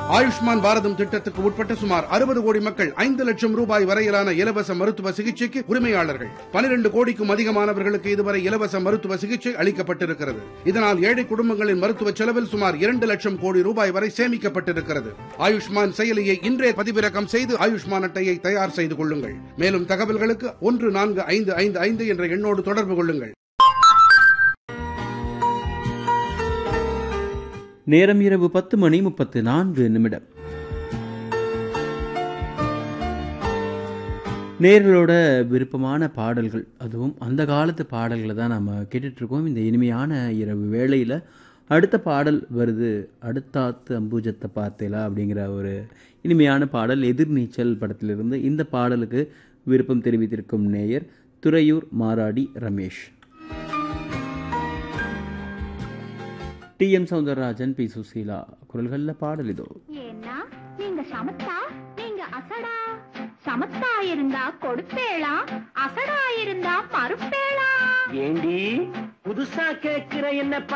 ஆயுஷ்மான் பாரதம் திட்டத்துக்கு உட்பட்ட சுமார் 60 கோடி மக்கள் 5 லட்சம் ரூபாய் வரையிலான இலவச மருத்துவ சிகிச்சைக்கு உரிமையாளர்கள். 12 கோடிக்கும் அதிகமானவர்களுக்கு இதுவரை இலவச மருத்துவ சிகிச்சை அளிக்கப்பட்டிருக்கிறது. இதனால் ஏழை குடும்பங்களின் மருத்துவ செலவில் சுமார் 2 லட்சம் கோடி ரூபாய் வரை சேமிக்கப்பட்டிருக்கிறது. ஆயுஷ்மான் செயலியை இன்றே பதிவிறக்கம் செய்து ஆயுஷ்மான் அட்டையை தயார் செய்து கொள்ளுங்கள். மேலும் தகவல்களுக்கு 14555 என்ற எண்ணோடு தொடர்பு கொள்ளுங்கள். நேரம் இரவு 10:34. நேர்களோட விருப்பமான பாடல்கள், அதுவும் அந்த காலத்து பாடல்களை தான் நம்ம கேட்டுட்ருக்கோம். இந்த இனிமையான இரவு வேளையில் அடுத்த பாடல் வருது. அடுத்தாத்து அம்பூஜத்தை பார்த்தேலா அப்படிங்கிற ஒரு இனிமையான பாடல் எதிர்நீச்சல் படத்திலிருந்து. இந்த பாடலுக்கு விருப்பம் தெரிவித்திருக்கும் நேயர் துறையூர் மாராடி ரமேஷ். டி.எம். சௌந்தரராஜன், பி. சுசீலா குரல்கள்ல பாடல் இதோ. ஏன்னா நீங்க சமத்தா, நீங்க அசடா. சமத்தா இருந்தா கொடுப்பேளா, அசடா இருந்தா மறுப்பேளா. ஏண்டி புதுசா கேட்கிற என்ன